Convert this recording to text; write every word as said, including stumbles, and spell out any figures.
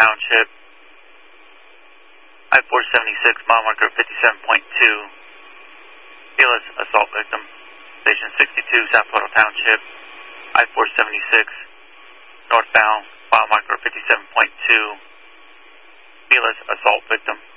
Township. I four seventy-six, mile marker fifty-seven point two. Fearless assault victim. Station sixty-two, South Puddle Township. I four seventy-six, northbound, mile marker fifty-seven point two. Fearless assault victim.